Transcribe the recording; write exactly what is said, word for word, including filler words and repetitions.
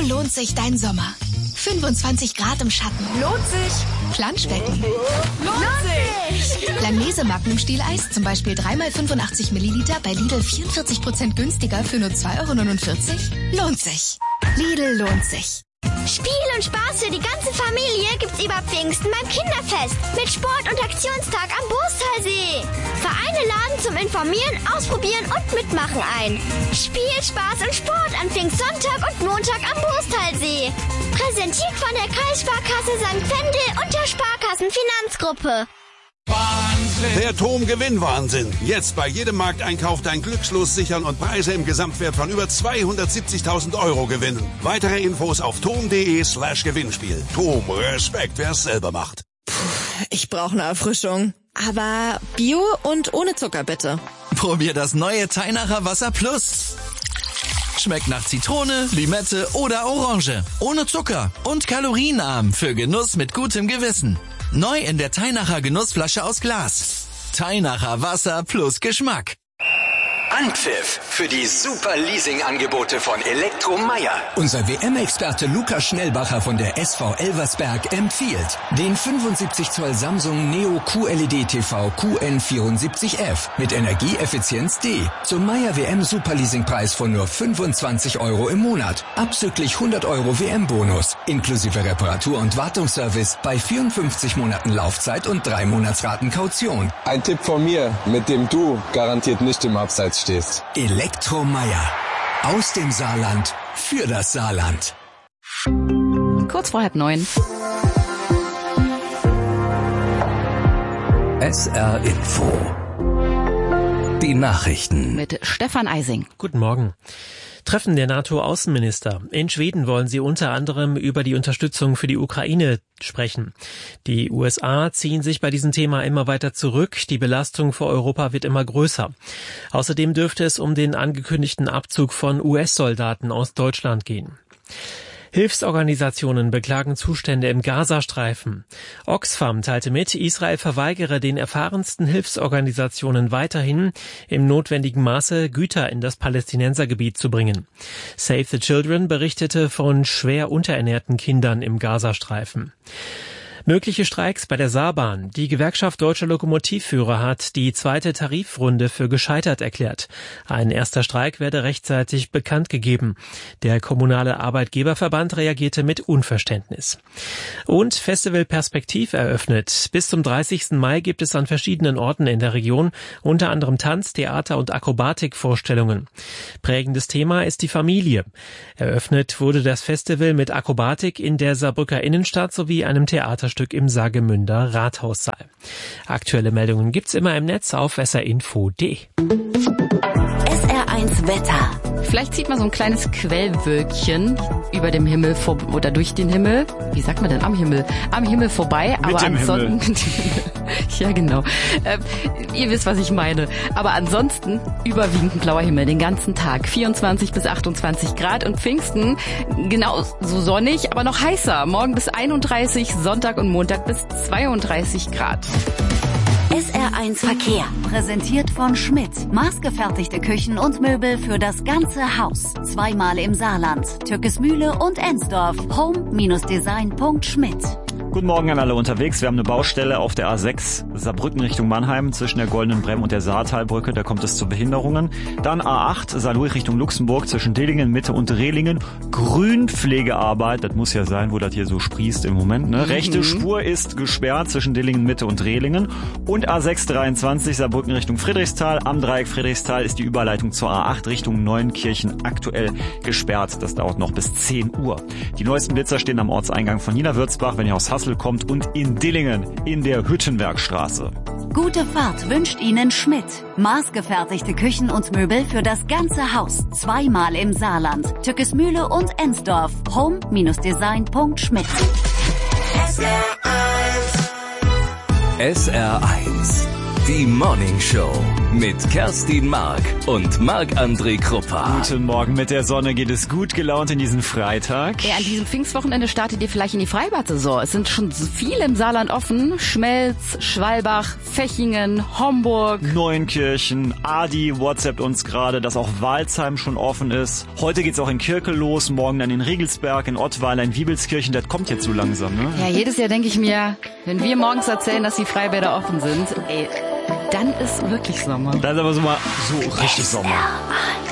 lohnt sich dein Sommer. fünfundzwanzig Grad im Schatten. Lohnt sich. Planschbecken. Lohnt sich. Langnese Magnum-Stieleis, zum Beispiel drei mal fünfundachtzig Milliliter, bei Lidl vierundvierzig Prozent günstiger für nur zwei Euro neunundvierzig. Lohnt sich. Lidl lohnt sich. Spiel und Spaß für die ganze Familie gibt's über Pfingsten beim Kinderfest mit Sport- und Aktionstag am Bostalsee. Vereine laden zum Informieren, Ausprobieren und Mitmachen ein. Spiel, Spaß und Sport an Pfingstsonntag und Montag am Bostalsee. Präsentiert von der Kreissparkasse Sankt Wendel und der Sparkassenfinanzgruppe. Der T O M Gewinnwahnsinn. Jetzt bei jedem Markteinkauf dein Glückslos sichern und Preise im Gesamtwert von über zweihundertsiebzigtausend Euro gewinnen. Weitere Infos auf tom.de slash Gewinnspiel. T O M, Respekt, wer es selber macht. Puh, ich brauche eine Erfrischung. Aber Bio und ohne Zucker bitte. Probier das neue Teinacher Wasser Plus. Schmeckt nach Zitrone, Limette oder Orange. Ohne Zucker und kalorienarm für Genuss mit gutem Gewissen. Neu in der Teinacher Genussflasche aus Glas. Teinacher Wasser plus Geschmack. Anpfiff für die super Leasing-Angebote von Elektro Meier. Unser W M-Experte Lukas Schnellbacher von der S V Elversberg empfiehlt den fünfundsiebzig Zoll Samsung Neo Q L E D T V Q N vierundsiebzig F mit Energieeffizienz D zum Meier W M Superleasingpreis von nur fünfundzwanzig Euro im Monat. Abzüglich hundert Euro W M-Bonus, inklusive Reparatur- und Wartungsservice bei vierundfünfzig Monaten Laufzeit und drei Monatsraten Kaution. Ein Tipp von mir, mit dem du garantiert nicht im Abseits stehst. Elektro Meier. Aus dem Saarland für das Saarland. Kurz vor halb neun. S R Info. Die Nachrichten. Mit Stefan Eising. Guten Morgen. Treffen der NATO-Außenminister. In Schweden wollen sie unter anderem über die Unterstützung für die Ukraine sprechen. Die U S A ziehen sich bei diesem Thema immer weiter zurück. Die Belastung für Europa wird immer größer. Außerdem dürfte es um den angekündigten Abzug von U S-Soldaten aus Deutschland gehen. Hilfsorganisationen beklagen Zustände im Gazastreifen. Oxfam teilte mit, Israel verweigere den erfahrensten Hilfsorganisationen weiterhin im notwendigen Maße Güter in das Palästinensergebiet zu bringen. Save the Children berichtete von schwer unterernährten Kindern im Gazastreifen. Mögliche Streiks bei der Saarbahn. Die Gewerkschaft Deutscher Lokomotivführer hat die zweite Tarifrunde für gescheitert erklärt. Ein erster Streik werde rechtzeitig bekannt gegeben. Der kommunale Arbeitgeberverband reagierte mit Unverständnis. Und Festival Perspektiv eröffnet. Bis zum dreißigsten Mai gibt es an verschiedenen Orten in der Region unter anderem Tanz-, Theater- und Akrobatikvorstellungen. Prägendes Thema ist die Familie. Eröffnet wurde das Festival mit Akrobatik in der Saarbrücker Innenstadt sowie einem Theaterstück im Saargemünder Rathaussaal. Aktuelle Meldungen gibt's immer im Netz auf s r info punkt d e. S R eins Wetter. Vielleicht sieht man so ein kleines Quellwölkchen über dem Himmel vor, oder durch den Himmel. Wie sagt man denn? Am Himmel. Am Himmel vorbei. Mit aber dem ansonsten. Himmel. Ja, genau. Ähm, ihr wisst, was ich meine. Aber ansonsten überwiegend ein blauer Himmel den ganzen Tag. vierundzwanzig bis achtundzwanzig Grad und Pfingsten genau so sonnig, aber noch heißer. Morgen bis einunddreißig, Sonntag und Montag bis zweiunddreißig Grad. S R eins Verkehr. Präsentiert von Schmidt. Maßgefertigte Küchen und Möbel für das ganze Haus. Zweimal im Saarland. Türkesmühle und Ensdorf. home Design punkt schmidt. Guten Morgen an alle unterwegs. Wir haben eine Baustelle auf der A sechs Saarbrücken Richtung Mannheim zwischen der Goldenen Bremm und der Saartalbrücke. Da kommt es zu Behinderungen. Dann A acht Saarlouis Richtung Luxemburg zwischen Dillingen, Mitte und Rehlingen. Grünpflegearbeit, das muss ja sein, wo das hier so sprießt im Moment. Ne? Mhm. Rechte Spur ist gesperrt zwischen Dillingen, Mitte und Rehlingen. Und A sechs dreiundzwanzig Saarbrücken Richtung Friedrichsthal. Am Dreieck Friedrichsthal ist die Überleitung zur A acht Richtung Neuenkirchen aktuell gesperrt. Das dauert noch bis zehn Uhr. Die neuesten Blitzer stehen am Ortseingang von Niederwürzbach, wenn ihr aus Hassel kommt, und in Dillingen in der Hüttenwerkstraße. Gute Fahrt wünscht Ihnen Schmidt. Maßgefertigte Küchen und Möbel für das ganze Haus. Zweimal im Saarland. Türkesmühle und Ensdorf. home Design punkt schmidt. S R eins. S R eins. Die Morning Show. mit Kerstin Mark und Marc-André Kruppa. Guten Morgen, mit der Sonne geht es gut gelaunt in diesen Freitag. Ja, an diesem Pfingstwochenende startet ihr vielleicht in die Freibad-Saison. Es sind schon viel im Saarland offen. Schmelz, Schwalbach, Fechingen, Homburg. Neuenkirchen, Adi WhatsAppt uns gerade, dass auch Walsheim schon offen ist. Heute geht's auch in Kirkel los, morgen dann in Regelsberg, in Ottweiler, in Wiebelskirchen. Das kommt jetzt so langsam, ne? Ja, jedes Jahr denke ich mir, wenn wir morgens erzählen, dass die Freibäder offen sind, ey, dann ist wirklich Sommer. Dann ist aber so mal so richtig Sommer.